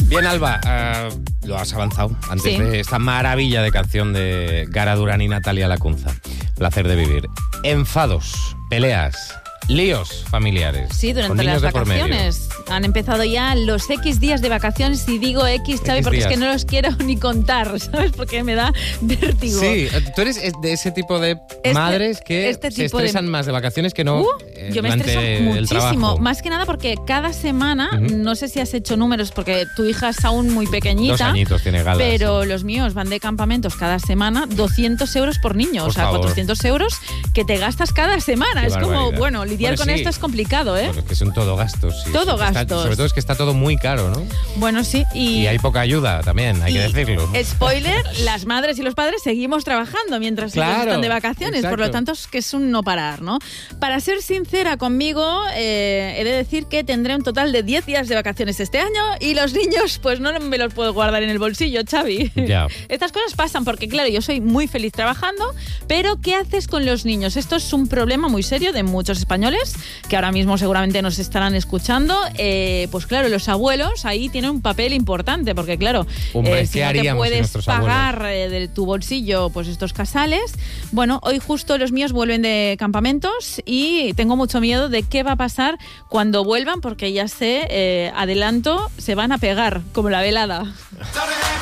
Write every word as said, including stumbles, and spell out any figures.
Bien, Alba, uh, lo has avanzado antes Sí. de esta maravilla de canción de Gara Durán y Natalia Lacunza. Placer de vivir. Enfados, peleas, líos familiares. Sí, con durante niños las de por medio. vacaciones. Han empezado ya los X días de vacaciones y digo X, Xavi, X porque días. es que no los quiero ni contar, ¿sabes? Porque me da vértigo. Sí, tú eres de ese tipo de Este- madres que este se tipo de- estresan más de vacaciones que no Uh, eh, yo me durante estreso el muchísimo, trabajo. más que nada porque cada semana, Ujú. no sé si has hecho números porque tu hija es aún muy pequeñita, Dos añitos tiene Gala. pero sí. los míos van de campamentos cada semana, doscientos euros por niño, Por o sea, favor. cuatrocientos euros que te gastas cada semana. Qué es como, barbaridad. bueno, lidiar Bueno, con sí. esto es complicado, ¿eh? Bueno, es que son todo gastos. Sí, Todo sí, está- gastos. sobre todo es que está todo muy caro, ¿no? Bueno, sí, y... Y hay poca ayuda también, hay que y, decirlo. Spoiler, las madres y los padres seguimos trabajando mientras ellos Claro, están de vacaciones, por lo exacto. tanto es que es un no parar, ¿no? Para ser sincera conmigo, eh, he de decir que tendré un total de diez días de vacaciones este año y los niños pues no me los puedo guardar en el bolsillo, Xavi. Ya. Estas cosas pasan porque, claro, yo soy muy feliz trabajando, pero ¿qué haces con los niños? Esto es un problema muy serio de muchos españoles que ahora mismo seguramente nos estarán escuchando. Eh, pues claro, los abuelos ahí tienen un papel importante porque, claro, Hombre, eh, ¿qué si no te haríamos sin puedes nuestros pagar eh, de tu bolsillo pues estos casales, bueno, hoy justo los míos vuelven de campamentos y tengo mucho miedo de qué va a pasar cuando vuelvan porque ya sé, eh, adelanto, se van a pegar como la velada.